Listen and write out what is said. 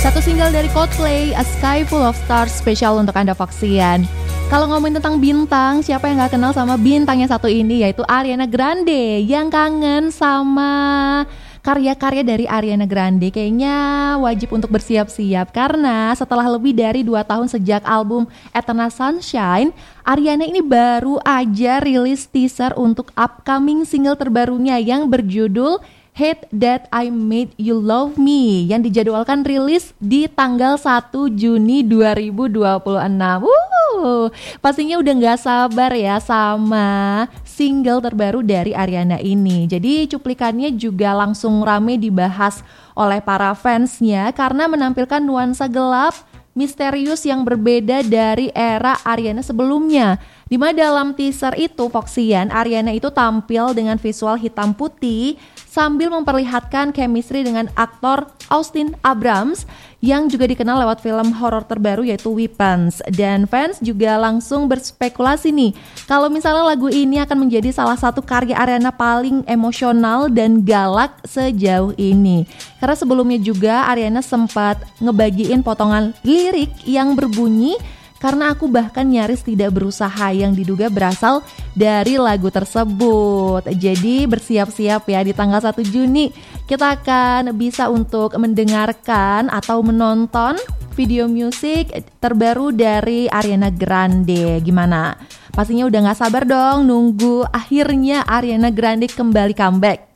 Satu single dari Coldplay, A Sky Full of Stars, spesial untuk Anda Foxian. Kalau ngomongin tentang bintang, siapa yang gak kenal sama bintangnya satu ini, yaitu Ariana Grande. Yang kangen sama karya-karya dari Ariana Grande kayaknya wajib untuk bersiap-siap, karena setelah lebih dari 2 tahun sejak album Eternal Sunshine, Ariana ini baru aja rilis teaser untuk upcoming single terbarunya yang berjudul Hate That I Made You Love Me, yang dijadwalkan rilis di tanggal 1 Juni 2026. Pastinya udah gak sabar ya sama single terbaru dari Ariana ini. Jadi cuplikannya juga langsung rame dibahas oleh para fansnya karena menampilkan nuansa gelap, misterius yang berbeda dari era Ariana sebelumnya. Di mana dalam teaser itu, Foxian, Ariana itu tampil dengan visual hitam putih sambil memperlihatkan chemistry dengan aktor Austin Abrams yang juga dikenal lewat film horor terbaru yaitu Weapons. Dan fans juga langsung berspekulasi nih kalau misalnya lagu ini akan menjadi salah satu karya Ariana paling emosional dan galak sejauh ini. Karena sebelumnya juga Ariana sempat ngebagiin potongan lirik yang berbunyi, karena aku bahkan nyaris tidak berusaha, yang diduga berasal dari lagu tersebut. Jadi bersiap-siap ya, di tanggal 1 Juni kita akan bisa untuk mendengarkan atau menonton video musik terbaru dari Ariana Grande. Gimana? Pastinya udah gak sabar dong nunggu akhirnya Ariana Grande kembali comeback.